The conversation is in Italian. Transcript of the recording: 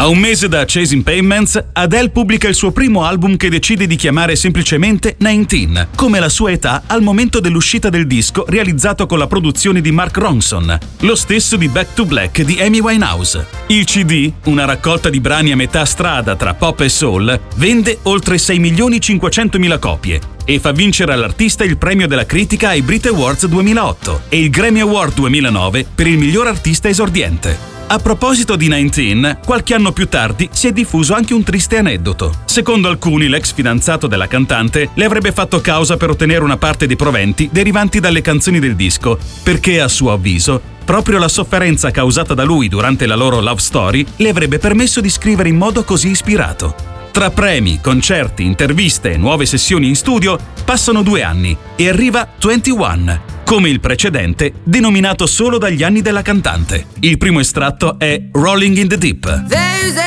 A un mese da Chasing Payments, Adele pubblica il suo primo album che decide di chiamare semplicemente 19, come la sua età al momento dell'uscita del disco, realizzato con la produzione di Mark Ronson, lo stesso di Back to Black di Amy Winehouse. Il CD, una raccolta di brani a metà strada tra pop e soul, vende oltre 6.500.000 copie e fa vincere all'artista il premio della critica ai Brit Awards 2008 e il Grammy Award 2009 per il miglior artista esordiente. A proposito di 19, qualche anno più tardi si è diffuso anche un triste aneddoto. Secondo alcuni, l'ex fidanzato della cantante le avrebbe fatto causa per ottenere una parte dei proventi derivanti dalle canzoni del disco, perché a suo avviso proprio la sofferenza causata da lui durante la loro love story le avrebbe permesso di scrivere in modo così ispirato. Tra premi, concerti, interviste e nuove sessioni in studio passano 2 anni e arriva 21, come il precedente, denominato solo dagli anni della cantante. Il primo estratto è Rolling in the Deep.